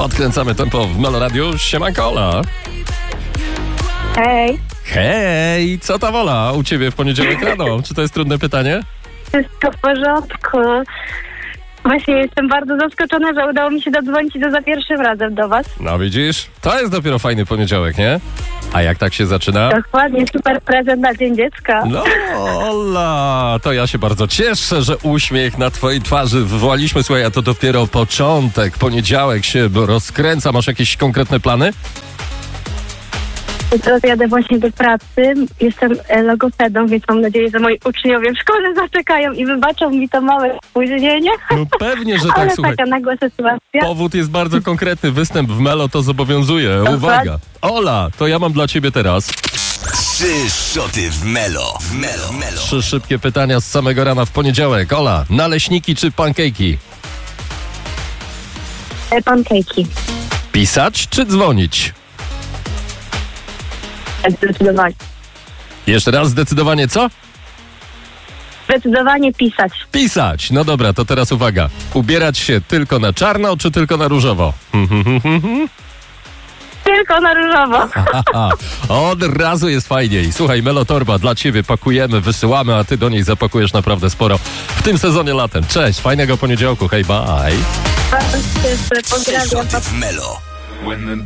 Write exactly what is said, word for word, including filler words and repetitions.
Podkręcamy tempo w Melo Radiu. Siemanko, Ola. Hej, Hej, co tam, Ola, u ciebie w poniedziałek rano? Czy to jest trudne pytanie? wszystko w porządku. Właśnie jestem bardzo zaskoczona, że udało mi się dodzwonić do za pierwszym razem do was. No widzisz, to jest dopiero fajny poniedziałek, nie? A jak tak się zaczyna? Dokładnie, super prezent na Dzień Dziecka. No, Ola, to ja się bardzo cieszę, że uśmiech na twojej twarzy wywołaliśmy. Słuchaj, a to dopiero początek, poniedziałek się rozkręca. Masz jakieś konkretne plany? Teraz jadę właśnie do pracy. Jestem e, logopedą, więc mam nadzieję, że moi uczniowie w szkole zaczekają i wybaczą mi to małe spóźnienie. No pewnie, że Ale tak, słuchaj. taka nagła sytuacja. Powód jest bardzo konkretny. Występ w Melo to zobowiązuje. Dokładnie. Uwaga. Ola, to ja mam dla ciebie teraz Trzy szoty w Melo. W Melo. Melo. trzy szybkie pytania z samego rana w poniedziałek. Ola, naleśniki czy pankejki? E, Pankejki. Pisać czy dzwonić? Zdecydowanie. Jeszcze raz zdecydowanie co? Zdecydowanie pisać. Pisać. No dobra, to teraz uwaga. Ubierać się tylko na czarno czy tylko na różowo? Tylko na różowo. Aha, od razu jest fajniej. Słuchaj, Melo Torba dla ciebie pakujemy, wysyłamy, a ty do niej zapakujesz naprawdę sporo w tym sezonie latem. Cześć, fajnego poniedziałku, hej, bye. Bardzo się cieszę, Trzy pozdrawiam. szoty w Melo.